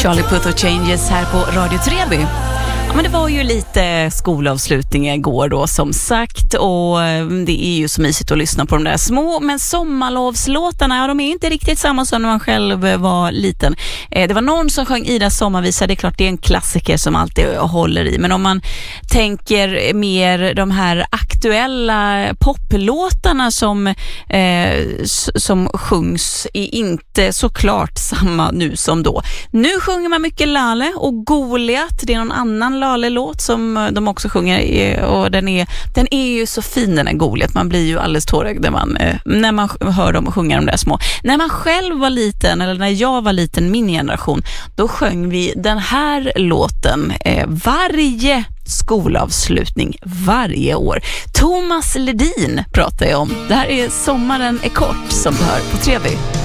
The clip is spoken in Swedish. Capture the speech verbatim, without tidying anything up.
Charlie Puth och Changes här på Radio Treby. Ja, men det var ju lite skolavslutning igår då som sagt, och det är ju så mysigt att lyssna på de där små men sommarlovslåtarna. Ja, de är inte riktigt samma som när man själv var liten. Eh, det var någon som sjöng Idas sommarvisa, det är klart det är en klassiker som alltid håller i, men om man tänker mer de här aktuella poplåtarna som, eh, som sjungs är inte såklart samma nu som då. Nu sjunger man mycket Lale och Goliat, det är någon annan Lale-låt som de också sjunger, och den är, den är ju så fin den här Goliat. Man blir ju alldeles tårögd när man, när man hör dem sjunga de där små. När man själv var liten, eller när jag var liten, min generation, då sjöng vi den här låten eh, varje skolavslutning, varje år. Thomas Ledin pratar jag om. Det här är Sommaren är kort som du hör på Treby.